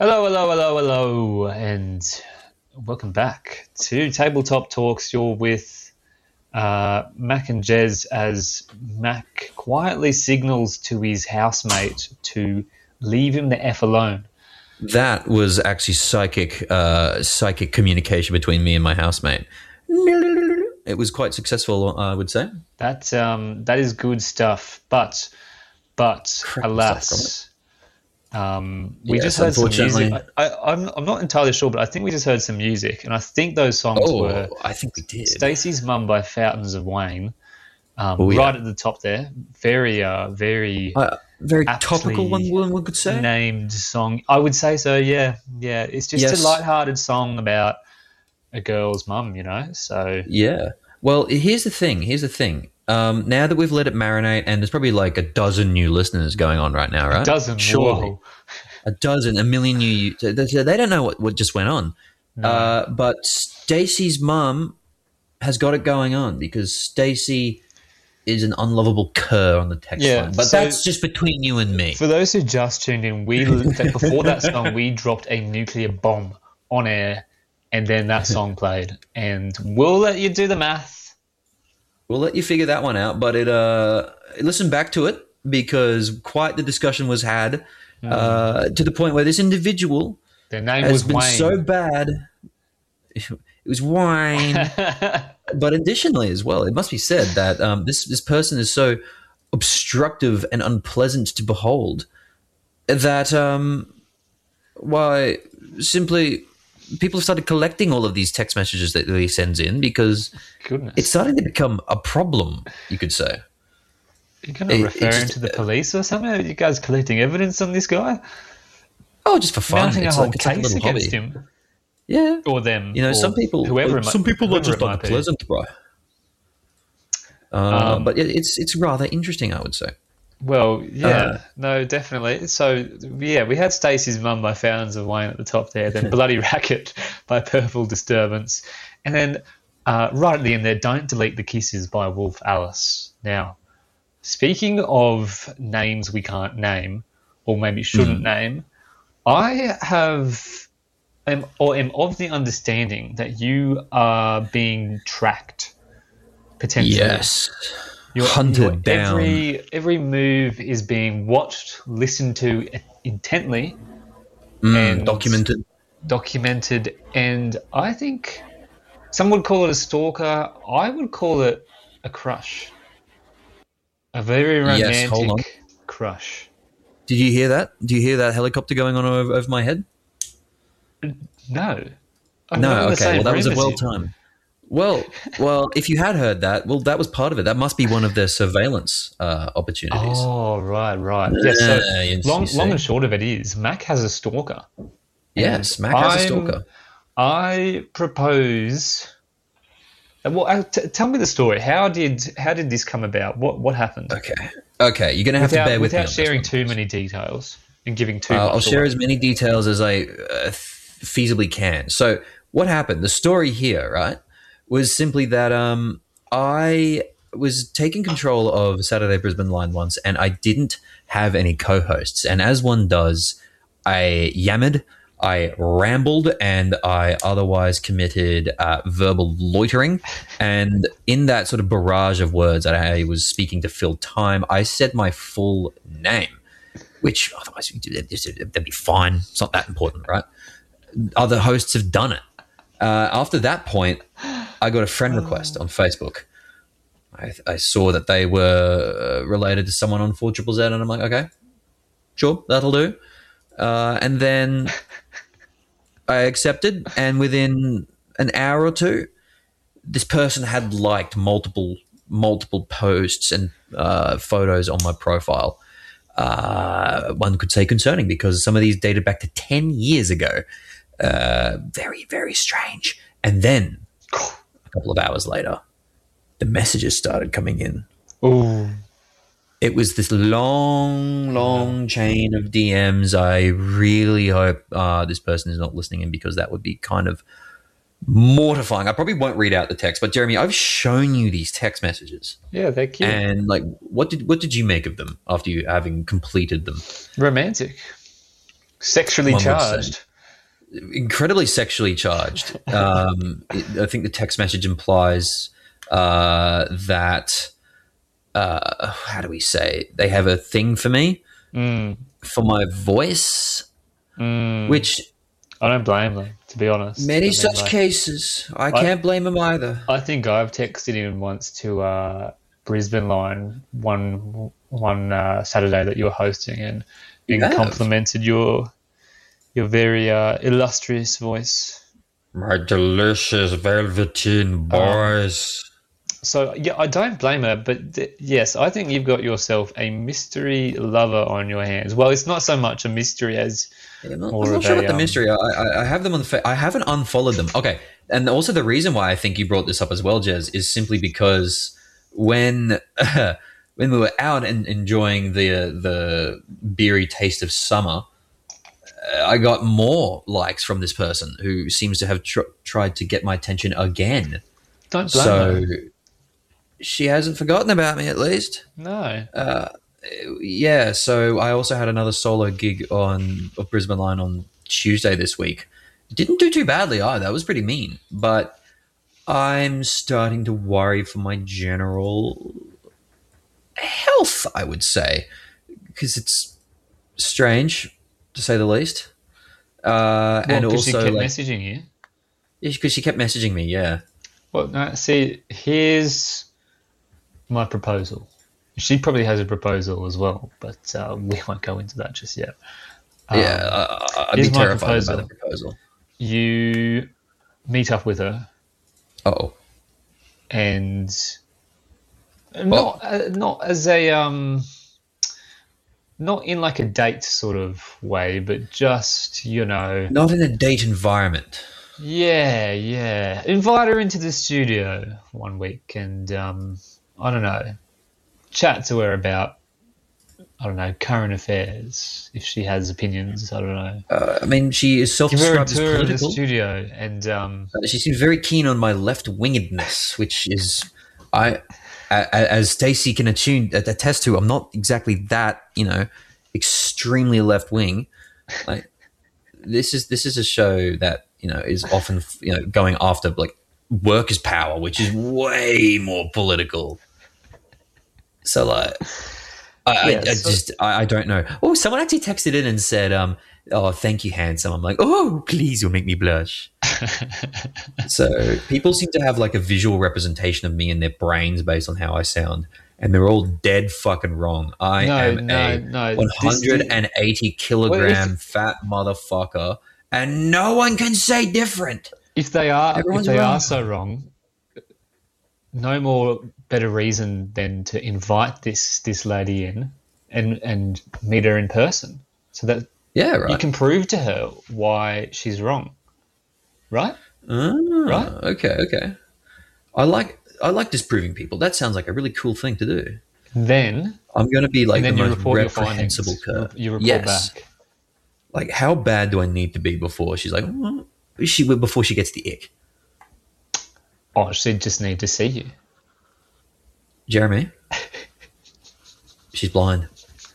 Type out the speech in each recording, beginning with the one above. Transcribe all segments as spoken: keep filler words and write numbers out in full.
Hello, hello, hello, hello, and welcome back to Tabletop Talks. You're with uh, Mac and Jez as Mac quietly signals to his housemate to leave him the F alone. That was actually psychic, uh, psychic communication between me and my housemate. It was quite successful, I would say. That um, that is good stuff, but but Crap alas. Um, we Yes, just heard some unfortunately. music. I, I, I'm, I'm not entirely sure, but I think we just heard some music, and I think those songs Oh, were I think we did. Stacey's Mum by Fountains of Wayne, um, Oh, yeah. right at the top there. Very, uh, very Uh, very aptly topical one, one could say. named song. I would say so. Yeah, yeah. It's just Yes. a light-hearted song about a girl's mum, you know. So Yeah. Well, here's the thing. Here's the thing. Um, now that we've let it marinate, and there's probably like a dozen new listeners going on right now, right? a dozen, Surely. whoa. A dozen, a million new. They they don't know what, what just went on. Uh, but Stacey's mum has got it going on because Stacey is an unlovable cur on the text Yeah, line. But so- that's just between you and me. For those who just tuned in, we before that song we dropped a nuclear bomb on air, and then that song played, and we'll let you do the math. We'll let you figure that one out. But it, uh, listen back to it because quite the discussion was had uh, to the point where this individual Their name has was been Wayne. so bad. It was wine. But additionally, as well, it must be said that um, this this person is so obstructive and unpleasant to behold that um, why simply people have started collecting all of these text messages that he sends in because Goodness, it's starting to become a problem. You could say. you're going to it- refer it's him just- to the police or something? Are you guys collecting evidence on this guy? Oh, just for fun. Mounting a It's whole like, it's like a case little against hobby. him Yeah. or them. You know, or some people, whoever it might- some people are whoever just it like might be. pleasant, bro. Uh, Um, but yeah, it's it's rather interesting, I would say. Well, yeah, Uh, no, definitely. So, yeah, we had Stacey's Mum by Fountains of Wayne at the top there, then Bloody Racket by Purple Disturbance, and then uh, right at the end there, Don't Delete the Kisses by Wolf Alice. Now, speaking of names we can't name, or maybe shouldn't name, I have am, or am of the understanding that you are being tracked potentially. Yes. Your, Hunted your down. Every every move is being watched, listened to intently, Mm, and documented. documented, and I think some would call it a stalker. I would call it a crush, a very romantic Yes, hold on. crush. Did you hear that? Do you hear that helicopter going on over, over my head? No, I'm not No, in the okay. same Well, that was a room as well you. timed. Well, well, if you had heard that, well, that was part of it. That must be one of their surveillance uh, opportunities. Oh, right, right. Yes. So Yeah, you- long, you see. long and short of it is, Mac has a stalker. Yes, and Mac has a I'm- stalker. I propose. Well, uh, t- tell me the story. How did how did this come about? What what happened? Okay, okay. You're going to have to Without, bear with me without on this sharing one. too many details and giving too Uh, much. I'll share away. as many details as I uh, feasibly can. So, what happened? The story here, right, was simply that um, I was taking control of Saturday Brisbane Line once, and I didn't have any co-hosts. And as one does, I yammered, I rambled, and I otherwise committed uh, verbal loitering. And in that sort of barrage of words that I was speaking to fill time, I said my full name, which otherwise that'd be fine. It's not that important, right? Other hosts have done it. Uh, after that point, I got a friend request on Facebook. I, I saw that they were uh, related to someone on four triple Z, and I'm like, okay, sure, that'll do. Uh, and then I accepted, and within an hour or two, this person had liked multiple multiple posts and uh, photos on my profile. Uh, one could say concerning because some of these dated back to ten years ago. Uh, very, very strange. And then a couple of hours later, the messages started coming in. Ooh. It was this long, long chain of D Ms. I really hope uh, this person is not listening in because that would be kind of mortifying. I probably won't read out the text, but Jeremy, I've shown you these text messages, Yeah, they're cute. and like, what did what did you make of them after you having completed them? Romantic. Sexually one would say. charged. Incredibly sexually charged. Um, it, I think the text message implies uh, that, uh, how do we say, they have a thing for me, Mm. for my voice, Mm. which I don't blame them, to be honest. many I mean, such like, cases, I can't blame them either. I think I've texted in once to uh, Brisbane Line one one uh, Saturday that you were hosting, and, and have? complimented your your very uh, illustrious voice. My delicious velveteen boys. So yeah, I don't blame her, but th- yes, I think you've got yourself a mystery lover on your hands. Well, it's not so much a mystery as Yeah, I'm not, more I'm not of sure a, what the um, mystery. I, I, I have them on. Fa- I haven't unfollowed them. Okay, and also the reason why I think you brought this up as well, Jez, is simply because when uh, when we were out and enjoying the uh, the beery taste of summer, uh, I got more likes from this person who seems to have tr- tried to get my attention again. Don't blame So her. she hasn't forgotten about me, at least. No. Yeah, so I also had another solo gig on of Brisbane Line on Tuesday this week. Didn't do too badly either. That was pretty mean, but I'm starting to worry for my general health, I would say, because it's strange to say the least. Uh, Well, and 'cause she also, kept like, messaging you. because she kept messaging me. Yeah, Well, no, see, here's my proposal. She probably has a proposal as well, but uh, we won't go into that just yet. yeah. I, I'd be here's my terrified proposal. by the proposal. You meet up with her Oh, and not uh, not as a um not in like a date sort of way, but just, you know, not in a date environment. yeah, yeah. Invite her into the studio one week and um I don't know, chat to her about, I don't know, current affairs, if she has opinions. I don't know. Uh, I mean, she is Give her a self-described as tour of the political. studio and um Uh, She seems very keen on my left-wingedness, which is, I, a- a- as Stacey can attune, attest to, I'm not exactly that, you know, extremely left-wing. Like, this is this is a show that, you know, is often, you know, going after like workers' power, which is way more political. So like, I, Yeah, I, I so- just I, I don't know. Oh, someone actually texted in and said, um, "Oh, thank you, handsome." I'm like, "Oh, please, you'll make me blush." So people seem to have like a visual representation of me in their brains based on how I sound, and they're all dead fucking wrong. I No, am no, a no. one This- hundred eighty kilogram fat motherfucker, and no one can say different. If they are, Everyone's if they wrong. are so wrong, no more better reason than to invite this this lady in and and meet her in person, so that Yeah, you right. can prove to her why she's wrong, right? Ah, Right? Okay, okay. I like I like disproving people. That sounds like a really cool thing to do. Then I'm going to be like and then the you most report your findings. reprehensible cur. You report Yes. back. Like, how bad do I need to be before she's like, "Mm," she before she gets the ick? Oh, she just need to see you. Jeremy, she's blind.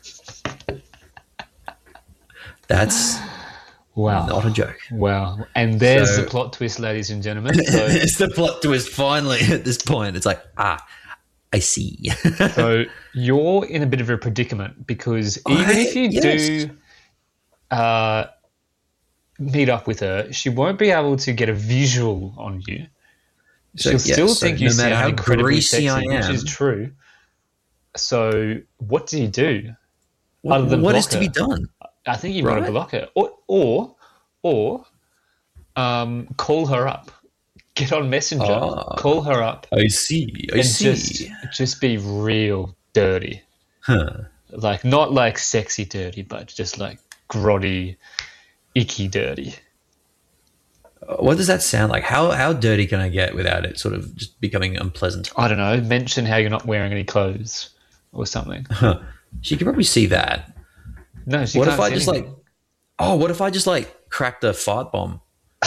That's Wow. not a joke. Wow. And there's So- the plot twist, ladies and gentlemen. So, It's the plot twist finally at this point. It's like, ah, I see. so you're in a bit of a predicament because even I- if you yes. do uh, meet up with her, she won't be able to get a visual on you. So, She'll yeah, still so think you no matter sound how incredibly greasy sexy, I which am- is true. So what do you do? What, Other than what block is to her? be done? I think you've got Right. to block her, or or or um, call her up. Get on Messenger, Ah. call her up, I see. I and see. just just be real dirty. Huh. Like not like sexy dirty, but just like grotty, icky dirty. What does that sound like? How how dirty can I get without it sort of just becoming unpleasant? I don't know. Mention how you're not wearing any clothes or something. Huh. She could probably see that. No, she What can't if I see just anything. like, oh, what if I just like cracked a fart bomb?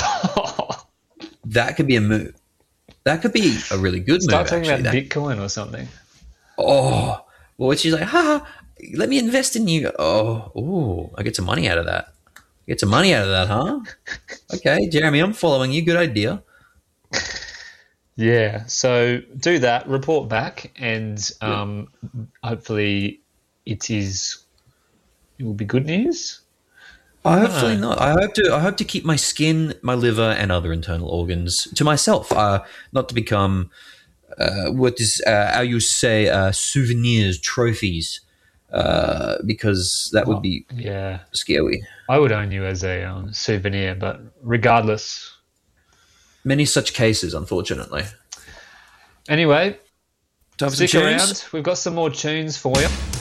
That could be a move. That could be a really good Start move. talking Actually, about That- Bitcoin or something. oh, well, she's like, ha, let me invest in you. Oh, oh, I get some money out of that. Get some money out of that, huh? Okay, Jeremy, I'm following you. Good idea. Yeah, so do that, report back, and um, hopefully it is it will be good news. Hopefully not. I hope to. I hope to keep my skin, my liver, and other internal organs to myself. Uh, not to become uh, what is uh, how you say uh, souvenirs, trophies, uh, because that would be Yeah, scary. I would own you as a um, souvenir, but regardless. Many such cases, unfortunately. Anyway, Time for some stick tunes? around. We've got some more tunes for you.